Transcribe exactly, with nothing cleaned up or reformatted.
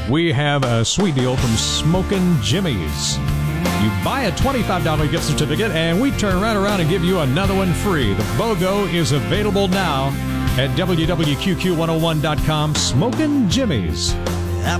we have a sweet deal from Smokin' Jimmy's. You buy a twenty-five dollars gift certificate, and we turn right around and give you another one free. The BOGO is available now at W W Q Q one oh one dot com. Smokin' Jimmy's.